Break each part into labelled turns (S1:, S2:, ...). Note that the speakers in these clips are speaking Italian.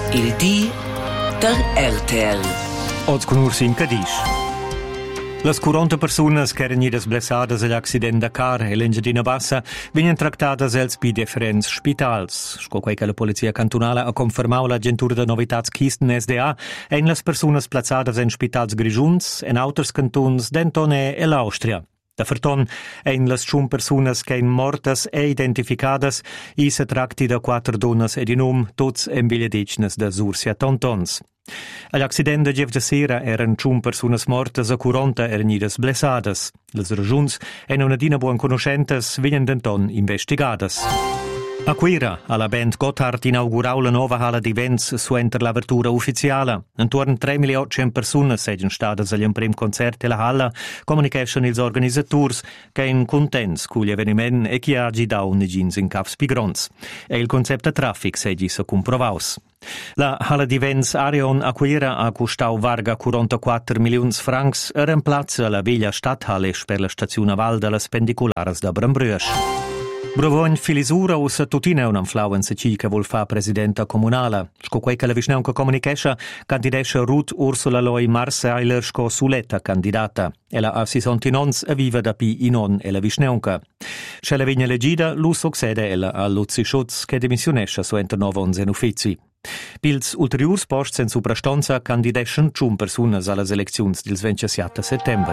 S1: Il di der RTL.
S2: Oz con Ursi in Cadiz. Las 40 personas che erano blessadas all'accidente da car e l'Engiadina Bassa vengono trattate als bei differents spitals. Sco quei che la polizia cantonale ha confermato l'aggentura de novitats Kisten SDA e las personas plazadas in spitals grigiuns en auters cantons d'Entone e l'Austria. Da Ferton ein las chun personas che in mortas e identificadas i se tracti da 4 donas ed in tots en bigliadicnes da Sursia Tontons. All'accidente de de sera eran chun personas mortas a 40 ernidas blessadas. Las ragiuns en una dina buon conoscentes vegnan denton investigadas. A Quira, alla band Gotthard inaugurau la nova hala di events suenter l'apertura ufficiale. Intorno 3.800 persone seggen stadas agli prim concert della hala, comunication ils organisators, che in contents con gli avvenimenti e che agi da unigins in caps pigrons. E il concept traffic seggi sa comprovaus. La hala di events Arion a Quira ha costau varga 44 milioni francs e reemplazza la veglia stadthalle per la stazione Val delle Spendiculares da Brambrüsch. Brovogn filisura o sa tutina un influenza ci che vuol fa presidenta comunale. Sco quei che la Vischnaunca Communication candidesce Ruth Ursula Loi Marseiler sco suletta candidata. Ella ha 69 e vive da pi inon e la Vischnaunca. Se la vigna legida, lu succede ella a Luzi Schutz che dimissionesce su enter novons en uffizi. Pils ulteriurs posts en suprastonza candideschen chun personas alle eleczions del 27 settembre.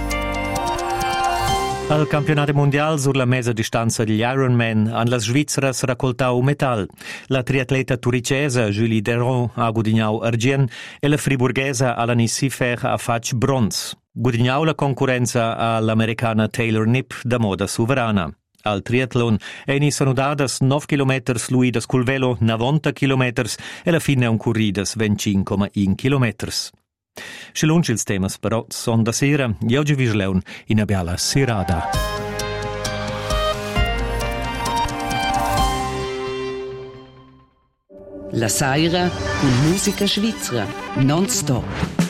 S2: Al campionato mondiale sulla mezza distanza degli Ironman hanno la Svizzera raccoltato metall. La triatleta turicese Julie Deron ha guadagnato argent e la friburghese Alanis Siffer ha fatto bronzo. Guadagnò la concorrenza all'americana Taylor Nipp da moda sovrana. Al triathlon sono dadas 9 km fluidas col velo 90 km e alla fine un corridas 25,1 km. Schelunci ils temas però son da sera, e oggi vi sleun in abbiala serada.
S1: La Saira con musica svizzera, non stop.